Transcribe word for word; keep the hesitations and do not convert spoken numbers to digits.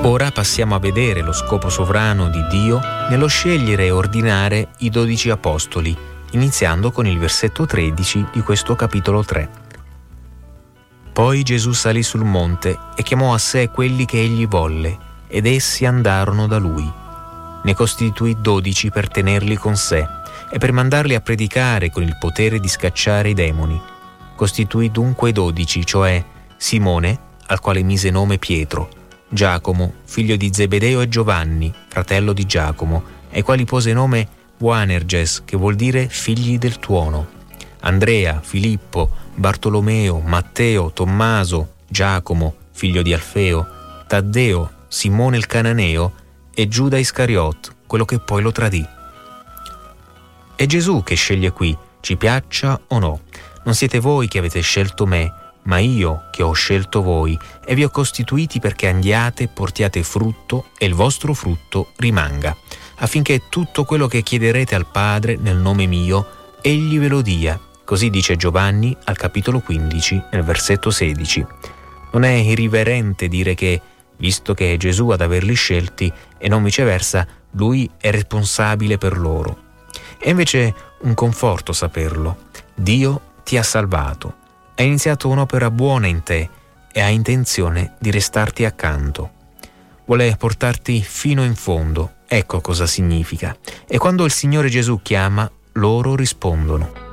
Ora passiamo a vedere lo scopo sovrano di Dio nello scegliere e ordinare i dodici apostoli, iniziando con il versetto tredici di questo capitolo tre. Poi Gesù salì sul monte e chiamò a sé quelli che egli volle, ed essi andarono da lui. Ne costituì dodici per tenerli con sé e per mandarli a predicare con il potere di scacciare i demoni. Costituì dunque dodici, cioè Simone, al quale mise nome Pietro, Giacomo, figlio di Zebedeo, e Giovanni, fratello di Giacomo, ai quali pose nome Boanerges, che vuol dire figli del tuono, Andrea, Filippo, Bartolomeo, Matteo, Tommaso, Giacomo, figlio di Alfeo, Taddeo, Simone il Cananeo e Giuda Iscariot, quello che poi lo tradì. È Gesù che sceglie qui, ci piaccia o no. Non siete voi che avete scelto me, ma io che ho scelto voi e vi ho costituiti perché andiate, portiate frutto e il vostro frutto rimanga, affinché tutto quello che chiederete al Padre nel nome mio, egli ve lo dia. Così dice Giovanni al capitolo quindici, nel versetto sedici. Non è irriverente dire che, visto che è Gesù ad averli scelti e non viceversa, lui è responsabile per loro. È invece un conforto saperlo. Dio ti ha salvato. Ha iniziato un'opera buona in te e ha intenzione di restarti accanto. Vuole portarti fino in fondo. Ecco cosa significa. E quando il Signore Gesù chiama, loro rispondono.